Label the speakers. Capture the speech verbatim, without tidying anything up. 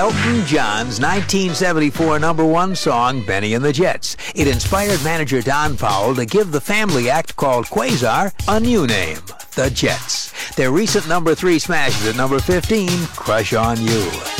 Speaker 1: Elton John's nineteen seventy-four number one song, Benny and the Jets. It inspired manager Don Powell to give the family act called Quasar a new name, the Jets. Their recent number three smash is at number fifteen, Crush on You.